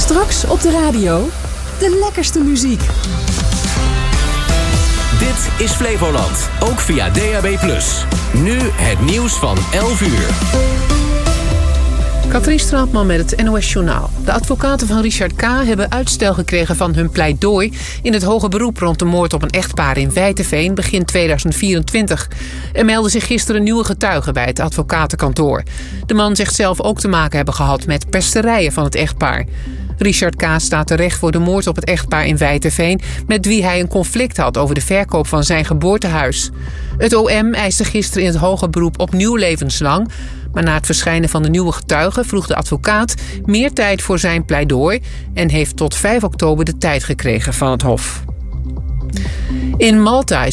Straks op de radio de lekkerste muziek. Dit is Flevoland, ook via DAB+. Nu het nieuws van 11 uur. Katrien Straatman met het NOS Journaal. De advocaten van Richard K. hebben uitstel gekregen van hun pleidooi in het hoger beroep rond de moord op een echtpaar in Wijteveen begin 2024. Er meldden zich gisteren nieuwe getuigen bij het advocatenkantoor. De man zegt zelf ook te maken hebben gehad met pesterijen van het echtpaar. Richard K. staat terecht voor de moord op het echtpaar in Wijteveen, met wie hij een conflict had over de verkoop van zijn geboortehuis. Het OM eiste gisteren in het hoger beroep opnieuw levenslang. Maar na het verschijnen van de nieuwe getuigen vroeg de advocaat meer tijd voor zijn pleidooi en heeft tot 5 oktober de tijd gekregen van het Hof. In Malta